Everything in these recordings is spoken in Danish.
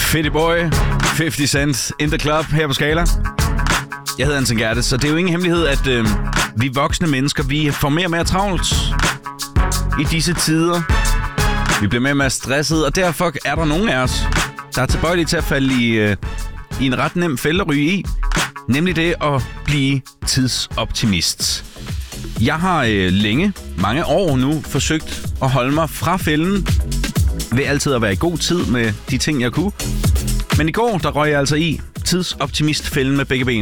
Fetty Boy, 50 Cent, In The Club her på Skala. Jeg hedder Anton Gertes, så det er jo ingen hemmelighed, at vi voksne mennesker, vi får mere og mere travlt i disse tider. Vi bliver mere og mere stresset, og derfor er der nogen af os, der er tilbøjelige til at falde i en ret nem fælde at ryge i. Nemlig det at blive tidsoptimist. Jeg har længe, mange år nu, forsøgt at holde mig fra fælden ved altid at være i god tid med de ting, jeg kunne. Men i går, der røg jeg altså i tidsoptimistfælden med begge ben.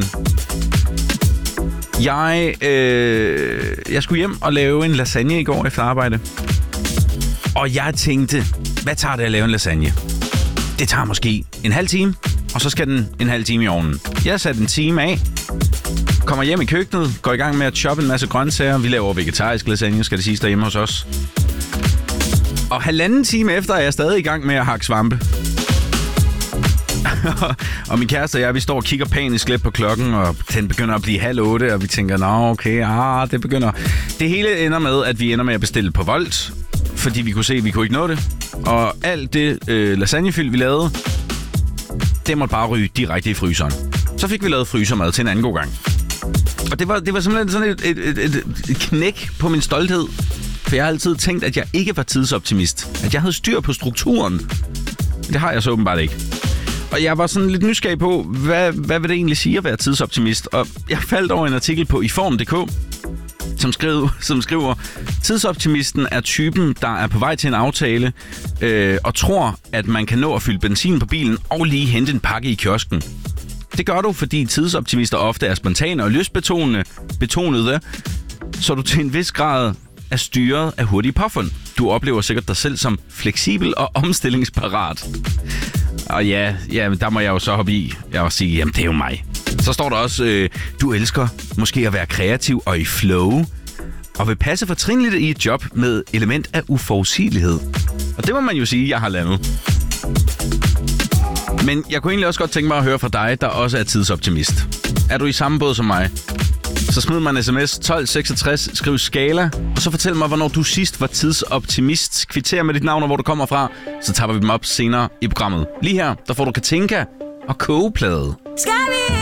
Jeg skulle hjem og lave en lasagne i går efter arbejde. Og jeg tænkte, hvad tager det at lave en lasagne? Det tager måske en halv time, og så skal den en halv time i ovnen. Jeg satte en time af, kommer hjem i køkkenet, går i gang med at choppe en masse grøntsager. Vi laver vegetarisk lasagne, skal det siges, derhjemme hos os. Og halvanden time efter er jeg stadig i gang med at hakke svampe. Og min kæreste og jeg, vi står og kigger panisk lidt på klokken, og den begynder at blive 7:30, og vi tænker, nå okay, det begynder. Det hele ender med, at vi ender med at bestille på Volt, fordi vi kunne se, at vi kunne ikke nå det. Og alt det lasagnefyld, vi lavede, det måtte bare ryge direkte i fryseren. Så fik vi lavet frysermad til en anden god gang. Og det var simpelthen sådan et knæk på min stolthed. For jeg har altid tænkt, at jeg ikke var tidsoptimist. At jeg havde styr på strukturen. Det har jeg så åbenbart ikke. Og jeg var sådan lidt nysgerrig på, hvad vil det egentlig sige at være tidsoptimist? Og jeg faldt over en artikel på iform.dk, som skriver, tidsoptimisten er typen, der er på vej til en aftale og tror, at man kan nå at fylde benzin på bilen og lige hente en pakke i kiosken. Det gør du, fordi tidsoptimister ofte er spontane og lystbetonede, så du til en vis grad er styret af hurtige påfund. Du oplever sikkert dig selv som fleksibel og omstillingsparat. Og ja, der må jeg jo så hoppe i og sige, jamen det er jo mig. Så står der også, du elsker måske at være kreativ og i flow, og vil passe fortrinligt i et job med element af uforudsigelighed. Og det må man jo sige, jeg har landet. Men jeg kunne egentlig også godt tænke mig at høre fra dig, der også er tidsoptimist. Er du i samme båd som mig? Så smid mig en sms 1266, skriv Skala, og så fortæl mig, hvornår du sidst var tidsoptimist. Kvittér med dit navn og hvor du kommer fra, så tapper vi dem op senere i programmet. Lige her, der får du Katinka og Kogeplade. Skal vi